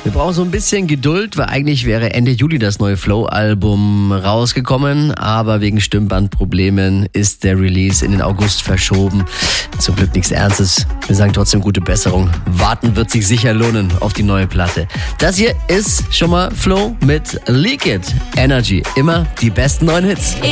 Wir brauchen so ein bisschen Geduld, weil eigentlich wäre Ende Juli das neue Flow-Album rausgekommen, aber wegen Stimmbandproblemen ist der Release in den August verschoben. Zum Glück nichts Ernstes. Wir sagen trotzdem gute Besserung. Warten wird sich sicher lohnen auf die neue Platte. Das hier ist schon mal Flow mit Leak It. Energy. Immer die besten neuen Hits.